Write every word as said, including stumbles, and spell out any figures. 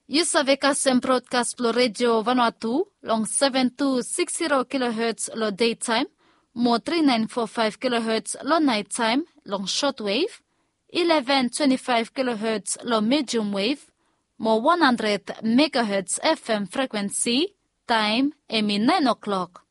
You save ka sem broadcast plo radio Vanuatu long seven two six zero kilohertz lo daytime, mo three nine four five kilohertz lo nighttime long shortwave, eleven twenty-five kilohertz lo medium wave, mo one hundred megahertz F M frequency, time emi nine o'clock.